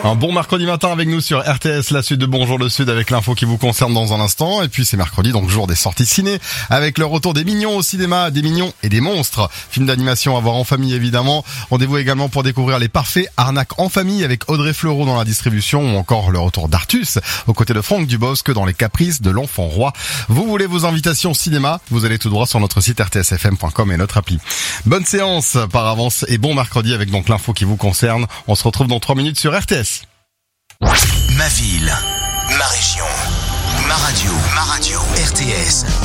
Un bon mercredi matin avec nous sur RTS, la suite de Bonjour le Sud avec l'info qui vous concerne dans un instant. Et puis c'est mercredi, donc jour des sorties ciné, avec le retour des Mignons au cinéma, des Mignons et des Monstres. Film d'animation à voir en famille évidemment. Rendez-vous également pour découvrir Les Parfaits, arnaque en famille avec Audrey Fleurot dans la distribution, ou encore le retour d'Artus aux côtés de Franck Dubosc dans Les Caprices de l'Enfant Roi. Vous voulez vos invitations cinéma, vous allez tout droit sur notre site rtsfm.com et notre appli. Bonne séance par avance et bon mercredi avec donc l'info qui vous concerne. On se retrouve dans 3 minutes sur RTS. Ma ville, ma région, ma radio, RTS.